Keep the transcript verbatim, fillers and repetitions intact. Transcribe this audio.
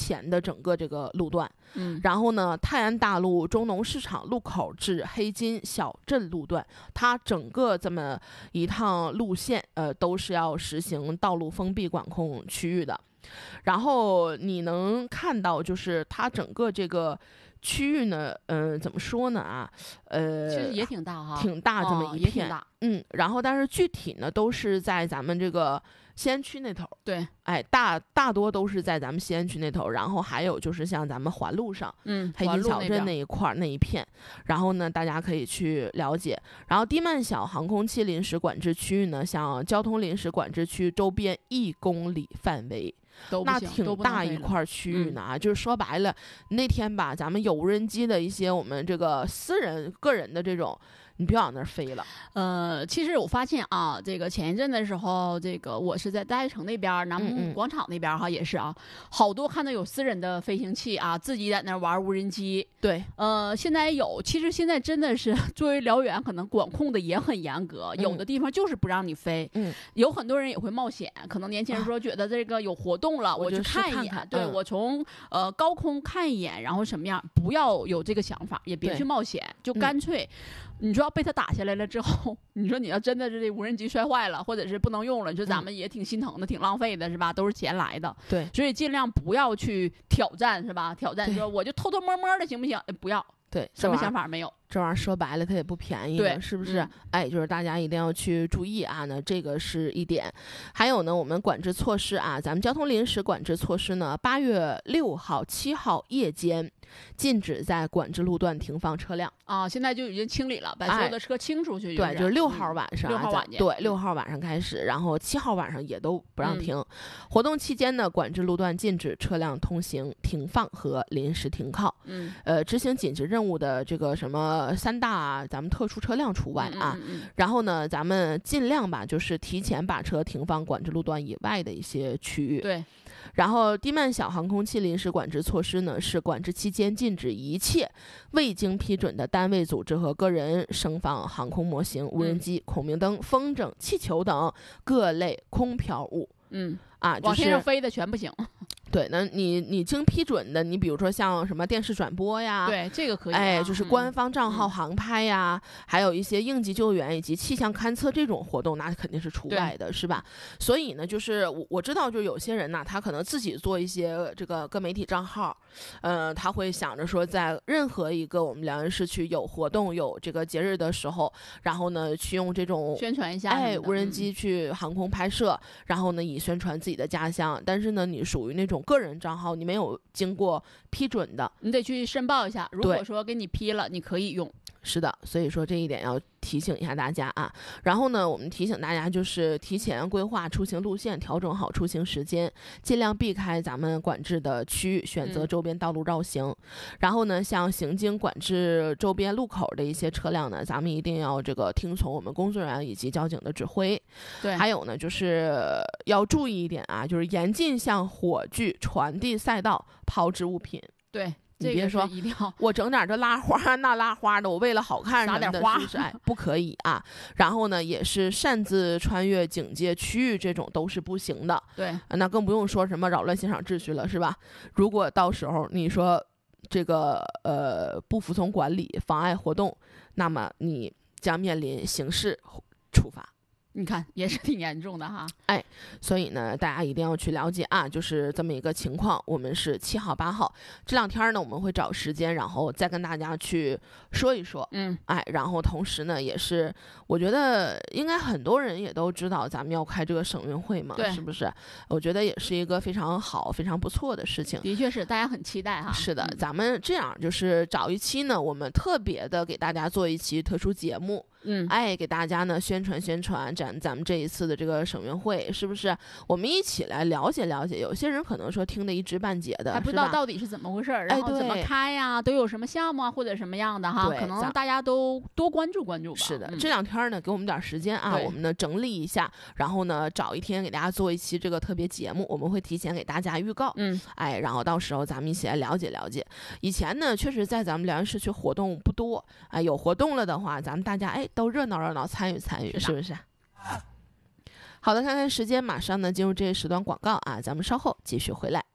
前的整个这个路段。 嗯， 然后呢，泰安大路中农市场路口至黑金小镇路段，它整个这么一趟路线，呃，都是要实行道路封闭管控区域的。然后你能看到，就是它整个这个区域呢，嗯、呃，怎么说呢啊，呃， 其实也挺大哈， 挺大这么一片， 哦、大嗯，然后但是具体呢都是在咱们这个西安区那头， 对， 哎，大大多都是在咱们西安区那头，然后还有就是像咱们环路上， 嗯， 黑金小镇那一块那一片，然后呢，大家可以去了解。然后低慢小航空器临时管制区域呢，像交通临时管制区周边一公里范围。那挺大一块区域呢啊、嗯，就是说白了，那天吧，咱们有无人机的一些我们这个私人个人的这种，你别往那儿飞了。 呃，其实我发现啊，这个前一阵的时候，这个我是在大悦城那边南木广场那边哈、嗯嗯，也是啊，好多看到有私人的飞行器啊，自己在那玩无人机。 对， 呃，现在有，其实现在真的是作为辽源，可能管控的也很严格， 嗯、 有的地方就是不让你飞。 嗯， 有很多人也会冒险，可能年轻人说觉得这个有活动了，啊、我去看一眼， 看看对、 嗯、 我从呃高空看一眼，然后什么样，不要有这个想法，也别去冒险，就干脆。嗯你说要被他打下来了之后，你说你要真的是这无人机摔坏了，或者是不能用了，你说咱们也挺心疼的，嗯、挺浪费的，是吧？都是钱来的， 对， 所以尽量不要去挑战，是吧？挑战说我就偷偷摸摸的行不行？不要， 对， 什么想法没有？ 这玩意儿说白了，它也不便宜， 对， 是不是、 嗯？ 哎，就是大家一定要去注意啊。呢，这个是一点。还有呢，我们管制措施啊，咱们交通临时管制措施呢，八月六号、七号夜间禁止在管制路段停放车辆啊。现在就已经清理了，把所有的车清出去、就是。 对，就是六号晚上、啊， 六、嗯、号晚间， 对，六号晚上开始，然后七号晚上也都不让停。嗯、活动期间呢，管制路段禁止车辆通行、停放和临时停靠。 嗯， 呃，执行紧急任务的这个什么三大、啊。咱们特殊车辆除外啊， 嗯嗯嗯然后呢，咱们尽量吧，就是提前把车停放管制路段以外的一些区域。 对， 然后低慢小航空器临时管制措施呢，是管制期间禁止一切未经批准的单位、组织和个人升放航空模型、无人机、孔明灯、风筝、气球等各类空飘物。 嗯啊，就是往天上飞的全不行。 对，那你你经批准的，你比如说像什么电视转播呀， 对，这个可以、啊， 哎，就是官方账号嗯、 航拍呀、嗯，还有一些应急救援以及气象勘测这种活动，那肯定是除外的，是吧？所以呢，就是我我知道，就有些人呢，他可能自己做一些这个各媒体账号，呃，他会想着说，在任何一个我们辽源市区有活动、有这个节日的时候，然后呢，去用这种宣传一下， 哎，无人机去航空拍摄，嗯、然后呢，以宣传自己的家乡。但是呢，你属于那种个人账号，你没有经过批准的， 你得去申报一下。如果说给你批了，你可以用。 是的，所以说这一点要提醒一下大家啊。然后呢，我们提醒大家就是提前规划出行路线，调整好出行时间，尽量避开咱们管制的区域，选择周边道路绕行。嗯、然后呢，像行经管制周边路口的一些车辆呢，咱们一定要这个听从我们工作人员以及交警的指挥。 对， 还有呢，就是要注意一点啊，就是严禁向火炬、传递赛道抛掷物品。 对。 你别说， 一定要我整点这拉花那拉花的，我为了好看什么的， 撒点花是不是？哎，不可以啊。然后呢，也是擅自穿越警戒区域，这种都是不行的。 对、 啊，那更不用说什么扰乱现场秩序了，是吧？如果到时候你说这个呃不服从管理、妨碍活动，那么你将面临刑事处罚。 你看也是挺严重的哈， 哎，所以呢，大家一定要去了解啊，就是这么一个情况。我们是七号、八号这两天呢，我们会找时间，然后再跟大家去说一说。 嗯， 哎，然后同时呢，也是我觉得应该很多人也都知道咱们要开这个省运会嘛， 对， 是不是？我觉得也是一个非常好、非常不错的事情。 的确是，大家很期待哈。 是的， 嗯、 咱们这样就是找一期呢，我们特别的给大家做一期特殊节目。 嗯， 哎，给大家呢宣传宣传咱咱们这一次的这个省运会，是不是？我们一起来了解了解。有些人可能说听得一知半解的， 还不知道到底是怎么回事，然后怎么开呀，都有什么项目啊，或者什么样的哈，可能大家都多关注关注吧。 是的， 嗯、 这两天呢，给我们点时间啊，我们呢整理一下，然后呢找一天给大家做一期这个特别节目，我们会提前给大家预告。 嗯， 哎，然后到时候咱们一起来了解了解。以前呢，确实在咱们辽源市区活动不多，哎，有活动了的话，咱们大家哎都热闹热闹。参与参与，是不是？好的，看看时间，马上呢进入这一时段广告啊，咱们稍后继续回来。